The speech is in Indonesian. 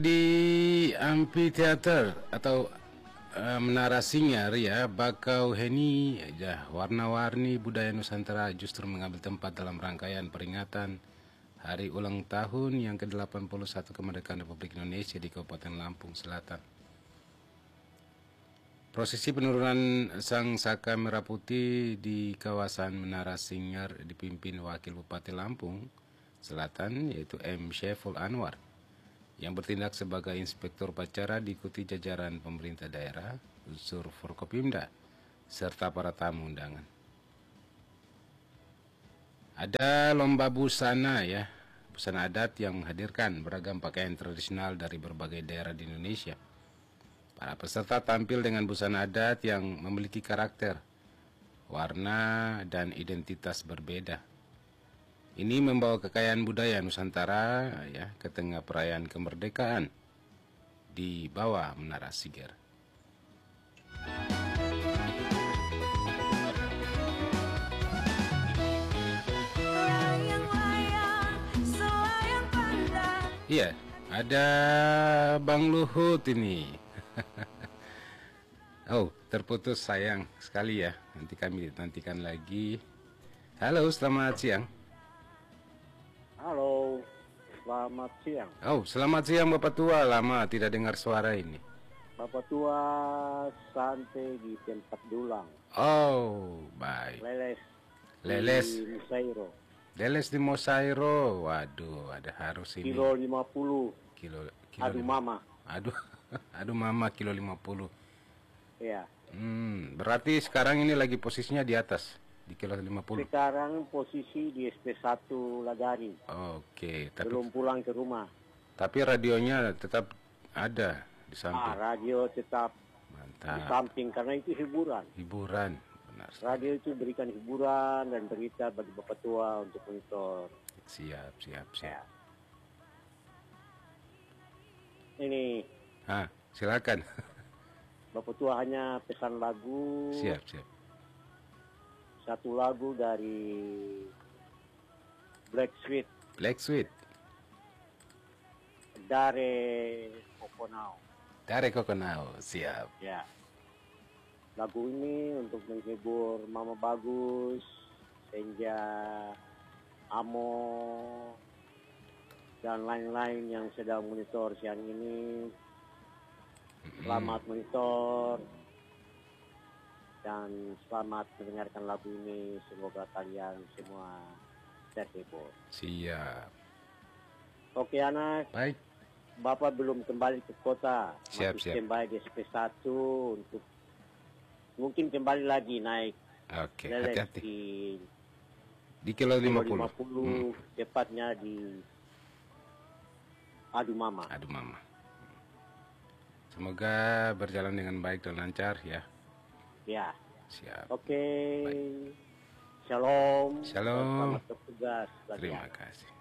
Di amphitheater atau Menara Singar ya, Bakauheni ya, warna-warni budaya Nusantara justru mengambil tempat dalam rangkaian peringatan Hari Ulang Tahun yang ke-81 Kemerdekaan Republik Indonesia di Kabupaten Lampung Selatan. Prosesi penurunan Sang Saka Merah Putih di kawasan Menara Singar dipimpin Wakil Bupati Lampung Selatan yaitu M. Syaiful Anwar, yang bertindak sebagai inspektur upacara diikuti jajaran pemerintah daerah, unsur Forkopimda, serta para tamu undangan. Ada lomba busana ya, busana adat yang menghadirkan beragam pakaian tradisional dari berbagai daerah di Indonesia. Para peserta tampil dengan busana adat yang memiliki karakter, warna, dan identitas berbeda. Ini membawa kekayaan budaya Nusantara ya ke tengah perayaan kemerdekaan di bawah Menara Singar. Iya, ada Bang Luhut ini. Oh, terputus sayang sekali ya. Nanti kami nantikan lagi. Halo, selamat siang. Halo, selamat siang. Oh, selamat siang Bapak Tua, lama tidak dengar suara ini. Bapak tua santai di tempat dulang. Oh, baik. Leles di Musairo. Leles di Mosairo. Waduh, ada harus ini. Kilo 50. Kilo Aduh mama. Aduh, aduh mama kilo 50. Iya. Berarti sekarang ini lagi posisinya di atas, di kilo 50. Sekarang posisi di SP1 Lagari. Oke, tapi belum pulang ke rumah. Tapi radionya tetap ada di samping. Radio tetap Mantap. di samping karena itu hiburan. Hiburan, benar. Radio itu berikan hiburan dan berita bagi Bapak tua untuk monitor. Siap. Ya. Ini. Silakan. Bapak tua hanya pesan lagu. Siap. Satu lagu dari Black Sweet. Dare Kokonau, siap. Ya. Lagu ini untuk menghibur Mama Bagus, Senja, Amo, dan lain-lain yang sedang monitor siang ini. Selamat monitor dan selamat mendengarkan lagu ini. Semoga kalian semua terhibur. Siap. Oke anak. Baik. Bapak belum kembali ke kota. Siap. Kembali di SP1 untuk mungkin kembali lagi naik. Oke, Leles hati-hati. Di kilo kilo 50. Tepatnya di Aduh Mama. Semoga berjalan dengan baik dan lancar ya. Ya. Siap. Oke. Shalom. Shalom. Selamat bertugas. Terima kasih.